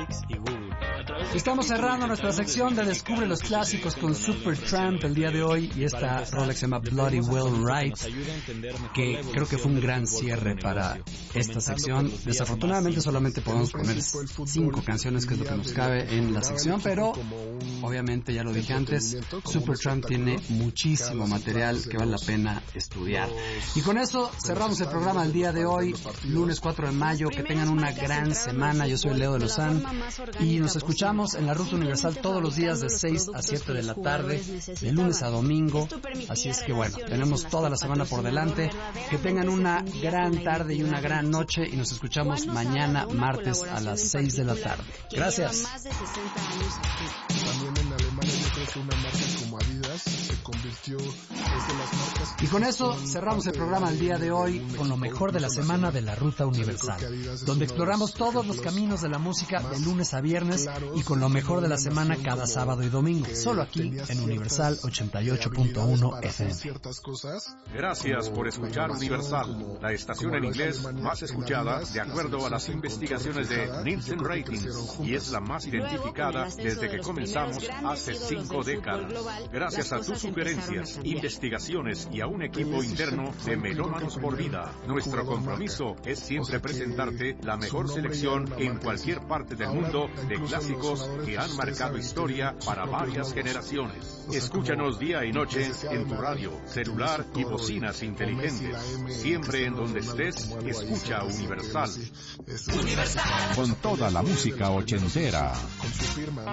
Netflix y Google. Estamos cerrando nuestra sección de Descubre los Clásicos con Supertramp el día de hoy, y esta rola que se llama Bloody Well Right, que creo que fue un gran cierre para esta sección. Desafortunadamente solamente podemos poner 5 canciones, que es lo que nos cabe en la sección, pero obviamente, ya lo dije antes, Supertramp tiene muchísimo material que vale la pena estudiar. Y con eso cerramos el programa del día de hoy, lunes 4 de mayo. Que tengan una gran semana. Yo soy Leo de Lozán y nos escuchamos en la Ruta Universal todos los días de 6 a 7 de la tarde, de lunes a domingo. Así es que bueno, tenemos toda la semana por delante. Que tengan una gran tarde y una gran noche, y nos escuchamos mañana martes a las 6 de la tarde. Gracias. También en Alemania yo creo que una marca como Adidas se convirtió desde las marcas. Y con eso cerramos el programa del día de hoy con lo mejor de la semana de la Ruta Universal, donde exploramos todos los caminos de la música de lunes a viernes y con lo mejor de la semana cada sábado y domingo, solo aquí en Universal 88.1 FM. Gracias por escuchar Universal, la estación en inglés más escuchada de acuerdo a las investigaciones de Nielsen Ratings, y es la más identificada desde que comenzamos hace 5 décadas. Gracias a tus sugerencias, investigaciones y a un equipo interno de Melómanos por Vida, nuestro compromiso es siempre presentarte la mejor selección en cualquier parte del mundo de clásicos que han marcado historia para varias generaciones. Escúchanos día y noche en tu radio, celular y bocinas inteligentes. Siempre en donde estés, escucha Universal. Con toda la música ochentera.